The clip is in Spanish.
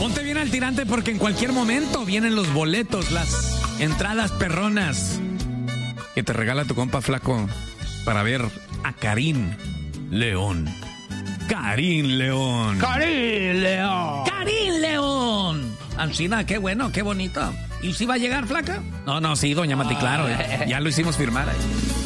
Ponte bien al tirante porque en cualquier momento vienen los boletos, las entradas perronas que te regala tu compa Flaco para ver a Karim León. Karim León. ¡Karim León! ¡Karim León! Ancina, qué bueno, qué bonito. ¿Y si va a llegar, Flaca? No, sí, doña Mati, claro. Ya lo hicimos firmar ahí.